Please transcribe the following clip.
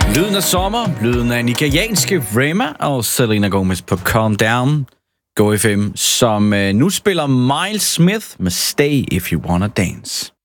Lyden af sommer, lyden af nigerianske Rema og Selena Gomez på Calm Down, Go FM, som nu spiller Miles Smith med Stay If You Wanna Dance.